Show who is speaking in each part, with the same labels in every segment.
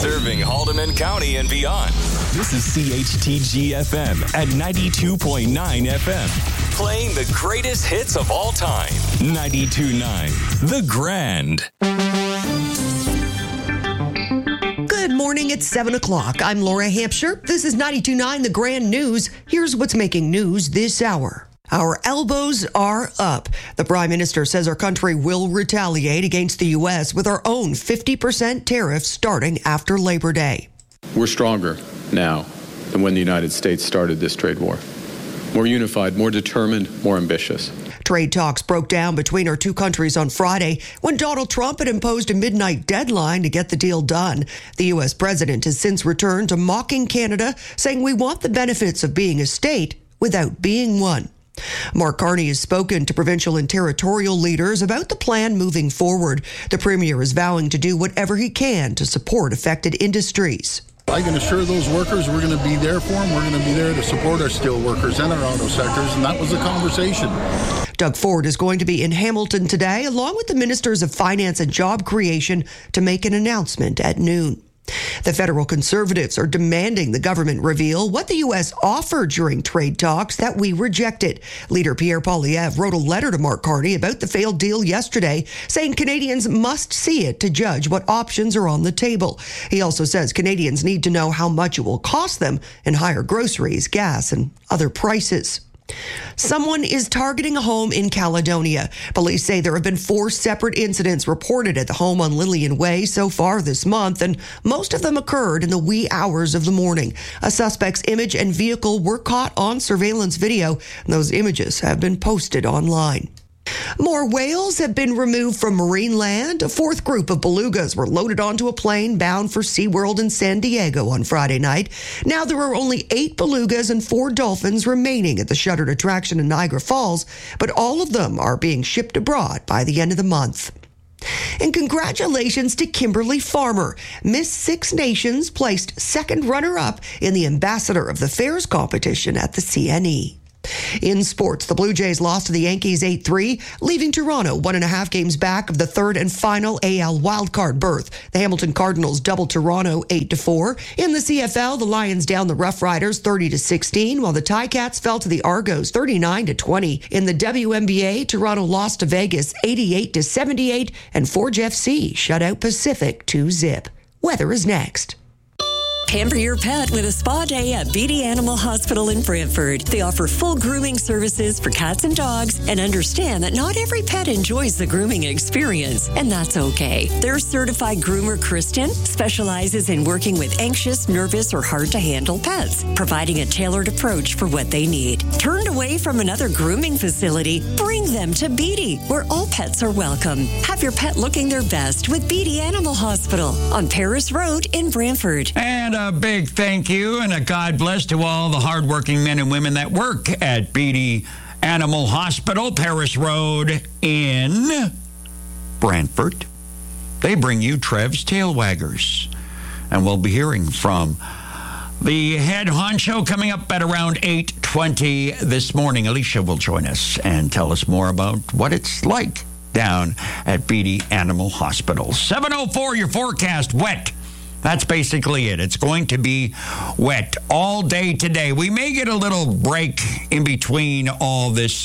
Speaker 1: Serving Haldeman County and beyond. This is CHTG-FM at 92.9 FM. Playing the greatest hits of all time. 92.9 The Grand.
Speaker 2: Good morning, it's 7 o'clock. I'm Laura Hampshire. This is 92.9 The Grand News. Here's what's making news this hour. Our elbows are up. The Prime Minister says our country will retaliate against the U.S. with our own 50% tariff starting after Labor Day.
Speaker 3: We're stronger now than when the United States started this trade war. More unified, more determined, more ambitious.
Speaker 2: Trade talks broke down between our two countries on Friday when Donald Trump had imposed a midnight deadline to get the deal done. The U.S. president has since returned to mocking Canada, saying we want the benefits of being a state without being one. Mark Carney has spoken to provincial and territorial leaders about the plan moving forward. The Premier is vowing to do whatever he can to support affected industries.
Speaker 4: I can assure those workers we're going to be there for them. We're going to be there to support our steel workers and our auto sectors, and that was the conversation.
Speaker 2: Doug Ford is going to be in Hamilton today, along with the Ministers of Finance and Job Creation, to make an announcement at noon. The federal Conservatives are demanding the government reveal what the U.S. offered during trade talks that we rejected. Leader Pierre Poilievre wrote a letter to Mark Carney about the failed deal yesterday, saying Canadians must see it to judge what options are on the table. He also says Canadians need to know how much it will cost them in higher groceries, gas, and other prices. Someone is targeting a home in Caledonia. Police say there have been 4 separate incidents reported at the home on Lillian Way so far this month, and most of them occurred in the wee hours of the morning. A suspect's image and vehicle were caught on surveillance video, and those images have been posted online. More whales have been removed from marine land. A 4th group of belugas were loaded onto a plane bound for SeaWorld in San Diego on Friday night. Now there are only 8 belugas and 4 dolphins remaining at the shuttered attraction in Niagara Falls, but all of them are being shipped abroad by the end of the month. And congratulations to Kimberly Farmer. Miss Six Nations placed second runner-up in the Ambassador of the Fairs competition at the CNE. In sports, the Blue Jays lost to the Yankees 8-3, leaving Toronto 1.5 games back of the third and final AL wildcard berth. The Hamilton Cardinals doubled Toronto 8-4. In the CFL, the Lions downed the Rough Riders 30-16, while the Ticats fell to the Argos 39-20. In the WNBA, Toronto lost to Vegas 88-78, and Forge FC shut out Pacific 2-0. Weather is next.
Speaker 5: Pamper your pet with a spa day at Beatty Animal Hospital in Brantford. They offer full grooming services for cats and dogs and understand that not every pet enjoys the grooming experience, and that's okay. Their certified groomer, Kristen, specializes in working with anxious, nervous, or hard-to-handle pets, providing a tailored approach for what they need. Turned away from another grooming facility? Bring them to Beatty, where all pets are welcome. Have your pet looking their best with Beatty Animal Hospital on Paris Road in Brantford.
Speaker 6: And a big thank you and a God bless to all the hardworking men and women that work at Beatty Animal Hospital, Paris Road in Brantford. They bring you Trev's Tail Waggers. And we'll be hearing from the head honcho coming up at around 8:20 this morning. Alicia will join us and tell us more about what it's like down at Beatty Animal Hospital. 7:04, your forecast, wet. That's basically it. It's going to be wet all day today. We may get a little break in between all this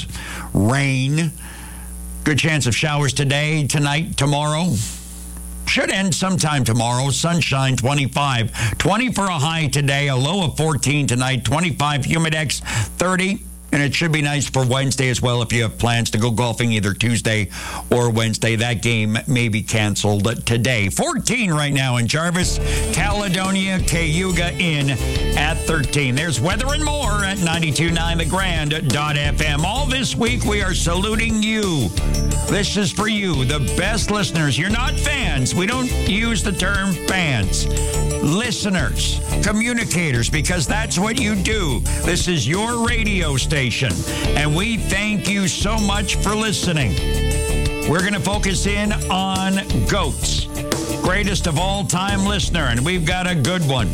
Speaker 6: rain. Good chance of showers today, tonight, tomorrow. Should end sometime tomorrow. Sunshine, 25. 20 for a high today, a low of 14 tonight, 25 humidex, 30. And it should be nice for Wednesday as well if you have plans to go golfing either Tuesday or Wednesday. That game may be canceled today. 14 right now in Jarvis, Caledonia, Cayuga in at 13. There's weather and more at 92.9thegrand.fm. All this week we are saluting you. This is for you, the best listeners. You're not fans. We don't use the term fans. Listeners, communicators, because that's what you do. This is your radio station, and we thank you so much for listening. We're going to focus in on goats. Greatest of all time listener, and we've got a good one.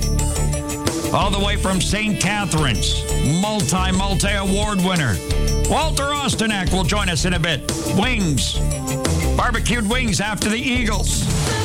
Speaker 6: All the way from St. Catharines, multi-award winner. Walter Ostanek will join us in a bit. Wings, barbecued wings after the Eagles.